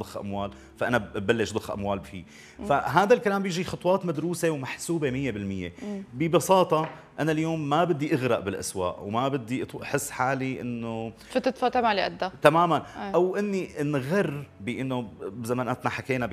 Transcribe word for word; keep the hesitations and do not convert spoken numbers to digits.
ضخ اموال، فانا ببلش ضخ اموال فيه. فهذا الكلام بيجي خطوات مدروسه ومحسوبه مية بالمية. ببساطه انا اليوم ما بدي اغرق بالاسواق وما بدي احس حالي انه فتت فاتم على قدها تماما، أي. او اني انغر بانه بزماناتنا حكينا